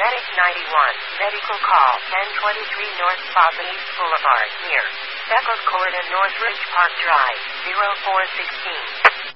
Medic 91, medical call, 1023 North Plaza East Boulevard, near Beckles Court and North Ridge Park Drive, 0416.